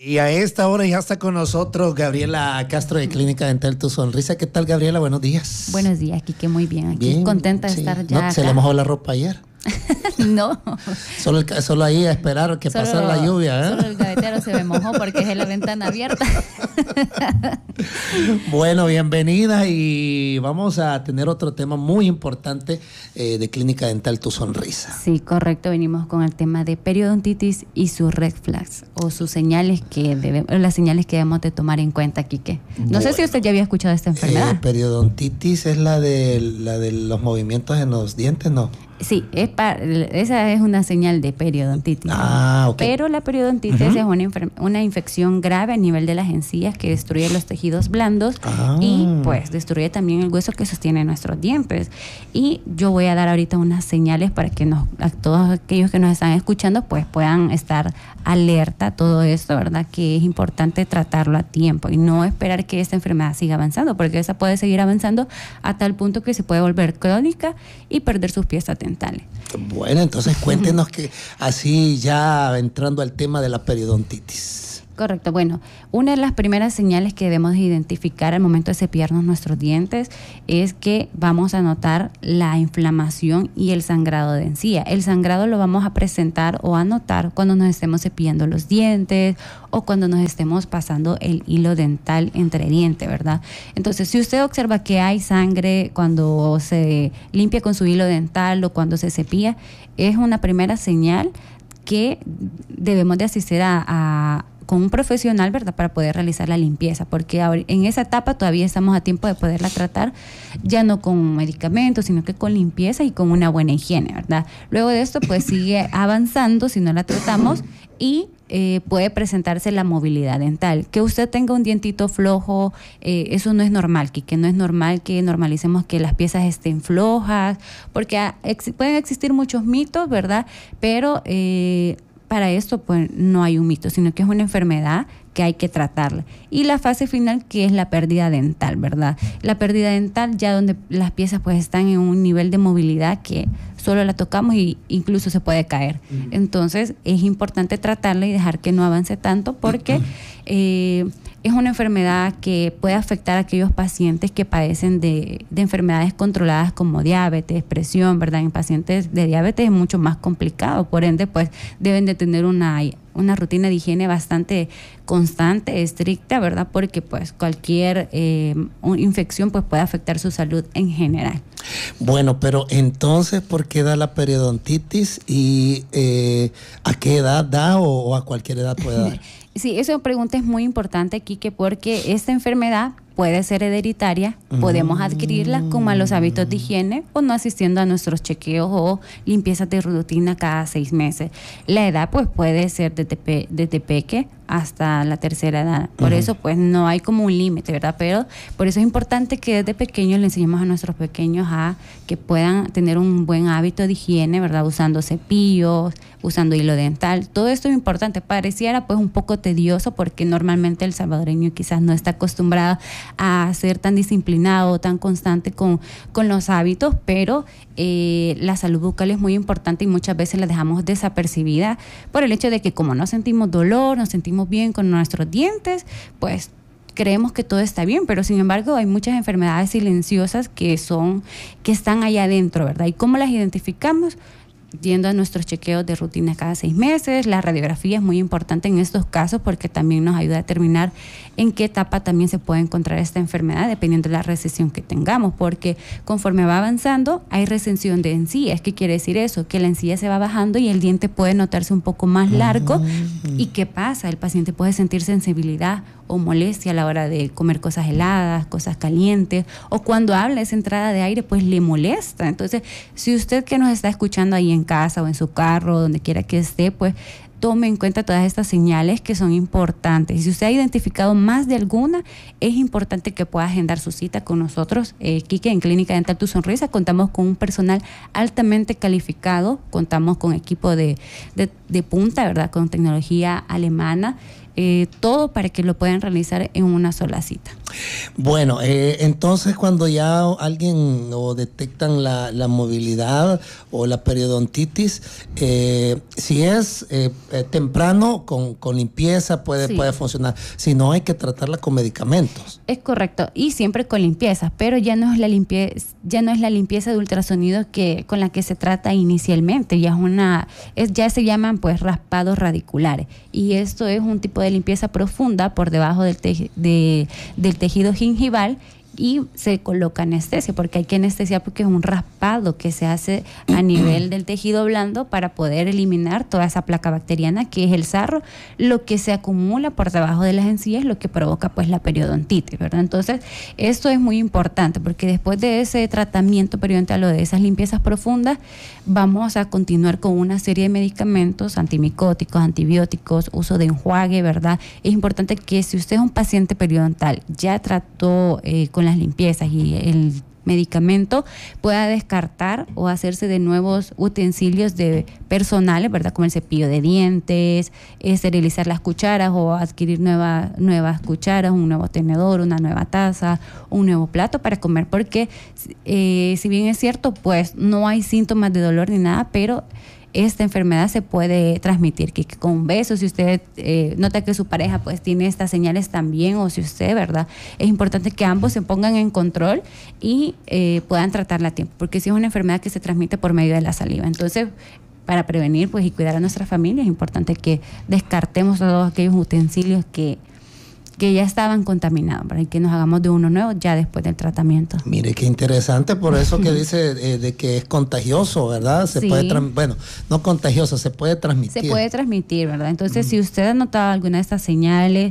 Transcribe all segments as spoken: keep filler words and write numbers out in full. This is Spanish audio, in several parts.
Y a esta hora ya está con nosotros Gabriela Castro de Clínica Dental Tu Sonrisa. ¿Qué tal, Gabriela? Buenos días. Buenos días, Quique, muy bien. Aquí Bien, contenta de sí. estar ya ¿No acá. se le mojó la ropa ayer? No. Solo, el, solo ahí a esperar que Solo- pasara la lluvia, ¿eh? Solo el gavetero se me mojó porque es la ventana abierta. Bueno, bienvenida y vamos a tener otro tema muy importante eh, de Clínica Dental Tu Sonrisa. Sí, correcto. Venimos con el tema de periodontitis y sus red flags o sus señales que debe, las señales que debemos de tomar en cuenta, Quique. No Bueno. sé si usted ya había escuchado esta enfermedad. Eh, periodontitis es la de, la de los movimientos en los dientes, ¿no? Sí, es pa- esa es una señal de periodontitis. Ah, ok. Pero la periodontitis Ujú. es una, enfer- una infección grave a nivel de las encías que destruye los tejidos blandos Ah. y pues destruye también el hueso que sostiene nuestros dientes. Y yo voy a dar ahorita unas señales para que nos, a todos aquellos que nos están escuchando pues puedan estar alerta a todo esto, ¿verdad? Que es importante tratarlo a tiempo y no esperar que esta enfermedad siga avanzando, porque esa puede seguir avanzando a tal punto que se puede volver crónica y perder sus piezas dentales. Bueno, entonces cuéntenos que así ya entrando al tema de la periodontitis. Correcto. Bueno, una de las primeras señales que debemos identificar al momento de cepillarnos nuestros dientes es que vamos a notar la inflamación y el sangrado de encía. El sangrado lo vamos a presentar o a notar cuando nos estemos cepillando los dientes o cuando nos estemos pasando el hilo dental entre dientes, ¿verdad? Entonces, si usted observa que hay sangre cuando se limpia con su hilo dental o cuando se cepilla, es una primera señal que debemos de asistir a, a con un profesional, ¿verdad? Para poder realizar la limpieza, porque ahora, en esa etapa todavía estamos a tiempo de poderla tratar, ya no con medicamentos, sino que con limpieza y con una buena higiene, ¿verdad? Luego de esto, pues sigue avanzando si no la tratamos y eh, puede presentarse la movilidad dental. Que usted tenga un dientito flojo, eh, eso no es normal, que no es normal que normalicemos que las piezas estén flojas, porque ah, ex- pueden existir muchos mitos, ¿verdad? Pero eh, para esto pues no hay un mito, sino que es una enfermedad que hay que tratarla. Y la fase final, que es la pérdida dental, ¿verdad? La pérdida dental ya donde las piezas pues están en un nivel de movilidad que solo la tocamos y incluso se puede caer. Uh-huh. Entonces es importante tratarla y dejar que no avance tanto porque eh, es una enfermedad que puede afectar a aquellos pacientes que padecen de, de enfermedades controladas como diabetes, presión, ¿verdad? En pacientes de diabetes es mucho más complicado, por ende pues deben de tener una, una rutina de higiene bastante constante, estricta, ¿verdad? Porque pues cualquier eh, infección pues puede afectar su salud en general. Bueno, pero entonces, ¿por qué da la periodontitis y eh, a qué edad da o, o a cualquier edad puede dar? Sí, esa pregunta es muy importante, Quique, porque esta enfermedad puede ser hereditaria, mm. podemos adquirirla con malos hábitos de higiene o no asistiendo a nuestros chequeos o limpiezas de rutina cada seis meses. La edad pues puede ser desde, pe- desde peque hasta la tercera edad. Por uh-huh. eso pues no hay como un límite, ¿verdad? Pero por eso es importante que desde pequeños le enseñemos a nuestros pequeños a que puedan tener un buen hábito de higiene, ¿verdad? Usando cepillos, usando hilo dental. Todo esto es importante. Pareciera pues un poco tedioso porque normalmente el salvadoreño quizás no está acostumbrado a ser tan disciplinado, tan constante con, con los hábitos, pero eh, la salud bucal es muy importante y muchas veces la dejamos desapercibida por el hecho de que como no sentimos dolor, nos sentimos bien con nuestros dientes, pues creemos que todo está bien, pero sin embargo hay muchas enfermedades silenciosas que son, que están allá adentro, ¿verdad? ¿Y cómo las identificamos? Yendo a nuestros chequeos de rutina cada seis meses. La radiografía es muy importante en estos casos porque también nos ayuda a determinar en qué etapa también se puede encontrar esta enfermedad dependiendo de la recesión que tengamos, porque conforme va avanzando hay recesión de encías. ¿Qué quiere decir eso? Que la encía se va bajando y el diente puede notarse un poco más largo. Mm-hmm. ¿Y qué pasa? El paciente puede sentir sensibilidad o molestia a la hora de comer cosas heladas, cosas calientes, o cuando habla esa entrada de aire pues le molesta. Entonces, si usted que nos está escuchando ahí en casa o en su carro, donde quiera que esté, pues tome en cuenta todas estas señales que son importantes. Y si usted ha identificado más de alguna, es importante que pueda agendar su cita con nosotros. Eh, Quique, en Clínica Dental Tu Sonrisa, contamos con un personal altamente calificado, contamos con equipo de, de, de punta, ¿verdad? Con tecnología alemana, eh, todo para que lo puedan realizar en una sola cita. Bueno, eh, entonces cuando ya alguien o detectan la, la movilidad o la periodontitis, eh, si es eh, eh, temprano, con, con limpieza puede, sí. puede funcionar. Si no, hay que tratarla con medicamentos. Es correcto, y siempre con limpieza, pero ya no es la limpieza, ya no es la limpieza de ultrasonido que con la que se trata inicialmente, ya es una, es, ya se llaman pues raspados radiculares, y esto es un tipo de limpieza profunda por debajo del, te, de, del tejido gingival, y se coloca anestesia, porque hay que anestesiar porque es un raspado que se hace a nivel del tejido blando para poder eliminar toda esa placa bacteriana que es el sarro, lo que se acumula por debajo de las encías, lo que provoca pues la periodontitis, ¿verdad? Entonces, esto es muy importante porque después de ese tratamiento periodontal o de esas limpiezas profundas, vamos a continuar con una serie de medicamentos antimicóticos, antibióticos, uso de enjuague, ¿verdad? Es importante que si usted es un paciente periodontal, ya trató eh, con las limpiezas y el medicamento, pueda descartar o hacerse de nuevos utensilios de personales, ¿verdad? Como el cepillo de dientes, esterilizar las cucharas o adquirir nueva, nuevas cucharas, un nuevo tenedor, una nueva taza, un nuevo plato para comer, porque eh, si bien es cierto, pues no hay síntomas de dolor ni nada, pero esta enfermedad se puede transmitir, que con un beso, si usted eh, nota que su pareja pues tiene estas señales también, o si usted, ¿verdad? Es importante que ambos se pongan en control y eh, puedan tratarla a tiempo, porque si es una enfermedad que se transmite por medio de la saliva. Entonces, para prevenir pues y cuidar a nuestra familia, es importante que descartemos todos aquellos utensilios que que ya estaban contaminados, para que nos hagamos de uno nuevo ya después del tratamiento. Mire, qué interesante, por eso que dice eh, de que es contagioso, ¿verdad? Se sí. puede, bueno, no contagioso, se puede transmitir. Se puede transmitir, ¿verdad? Entonces, mm. si usted ha notado alguna de estas señales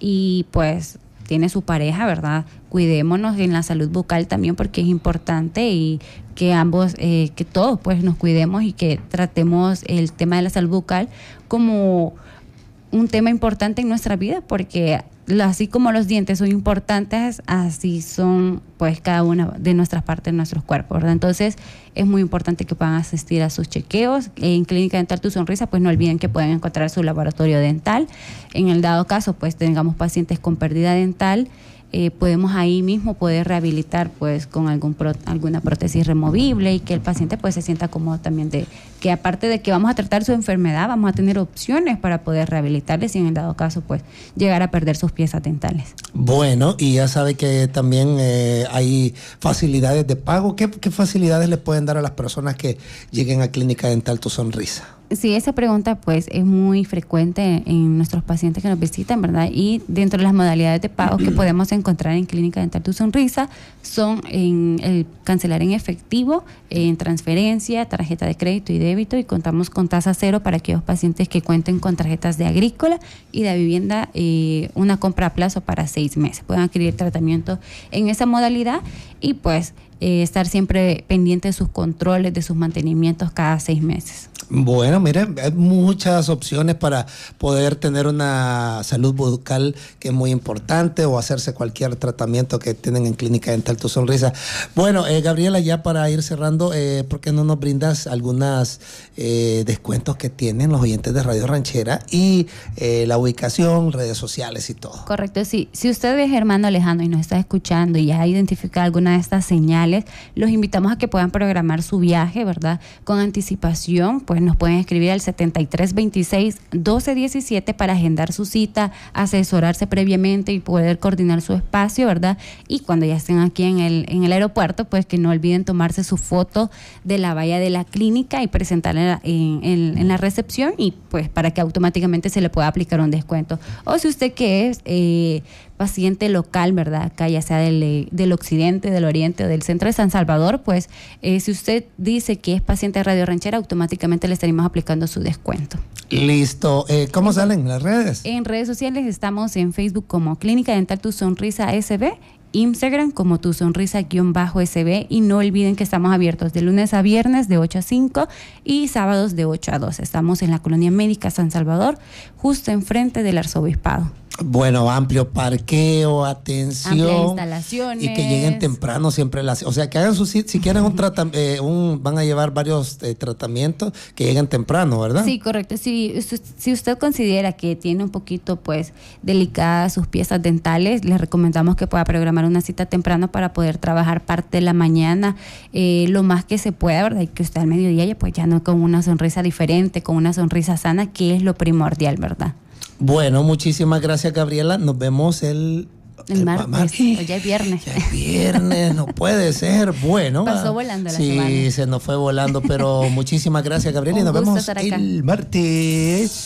y pues tiene su pareja, ¿verdad? Cuidémonos en la salud bucal también, porque es importante, y que ambos, eh, que todos pues nos cuidemos y que tratemos el tema de la salud bucal como un tema importante en nuestra vida, porque así como los dientes son importantes, así son pues cada una de nuestras partes de nuestros cuerpos, ¿verdad? Entonces es muy importante que puedan asistir a sus chequeos. En Clínica Dental Tu Sonrisa, pues no olviden que pueden encontrar su laboratorio dental. En el dado caso, pues tengamos pacientes con pérdida dental, Eh, podemos ahí mismo poder rehabilitar pues con algún pro, alguna prótesis removible, y que el paciente pues se sienta cómodo también, de que aparte de que vamos a tratar su enfermedad, vamos a tener opciones para poder rehabilitarles y en el dado caso pues llegar a perder sus piezas dentales. Bueno, y ya sabe que también eh, hay facilidades de pago. ¿Qué, ¿Qué facilidades le pueden dar a las personas que lleguen a Clínica Dental Tu Sonrisa? Sí, esa pregunta pues es muy frecuente en nuestros pacientes que nos visitan, ¿verdad? Y dentro de las modalidades de pago que podemos encontrar en Clínica Dental Tu Sonrisa son en el cancelar en efectivo, en transferencia, tarjeta de crédito y débito, y contamos con tasa cero para aquellos pacientes que cuenten con tarjetas de agrícola y de vivienda, eh, una compra a plazo para seis meses. Pueden adquirir tratamiento en esa modalidad y pues eh, estar siempre pendiente de sus controles, de sus mantenimientos cada seis meses. Bueno, miren, hay muchas opciones para poder tener una salud bucal, que es muy importante, o hacerse cualquier tratamiento que tienen en Clínica Dental Tu Sonrisa. Bueno, eh, Gabriela, ya para ir cerrando, eh, ¿por qué no nos brindas algunos eh, descuentos que tienen los oyentes de Radio Ranchera y eh, la ubicación, redes sociales y todo? Correcto, sí. Si usted es hermano lejano y nos está escuchando y ya ha identificado alguna de estas señales, los invitamos a que puedan programar su viaje, ¿verdad? Con anticipación, pues nos pueden escribir al setenta y tres veintiséis doce diecisiete para agendar su cita, asesorarse previamente y poder coordinar su espacio, ¿verdad? Y cuando ya estén aquí en el, en el aeropuerto, pues que no olviden tomarse su foto de la valla de la clínica y presentarla en, en, en la recepción, y pues para que automáticamente se le pueda aplicar un descuento. O si usted que es eh, paciente local, ¿verdad? Acá ya sea del, del occidente, del oriente o del centro de San Salvador, pues eh, si usted dice que es paciente de Radio Ranchera, automáticamente le estaremos aplicando su descuento. Listo. Eh, ¿Cómo salen las redes? En redes sociales estamos en Facebook como Clínica Dental Tu Sonrisa S B, Instagram como Tu Sonrisa-S B, y no olviden que estamos abiertos de lunes a viernes de ocho a cinco y sábados de ocho a doce. Estamos en la Colonia Médica San Salvador, justo enfrente del Arzobispado. Bueno, amplio parqueo, atención. Amplias instalaciones. Y que lleguen temprano siempre las... O sea, que hagan su... Si quieren un tratamiento, eh, un, van a llevar varios eh, tratamientos, que lleguen temprano, ¿verdad? Sí, correcto. Si, si usted considera que tiene un poquito, pues, delicadas sus piezas dentales, les recomendamos que pueda programar una cita temprano para poder trabajar parte de la mañana, eh, lo más que se pueda, ¿verdad? Y que usted al mediodía ya, pues, ya no con una sonrisa diferente, con una sonrisa sana, que es lo primordial, ¿verdad? Bueno, muchísimas gracias, Gabriela. Nos vemos el... El, el martes, mar hoy ya es viernes. Ya es viernes, no puede ser. Bueno. Pasó volando la sí, semana. Sí, se nos fue volando, pero muchísimas gracias, Gabriela. Un y nos vemos el martes.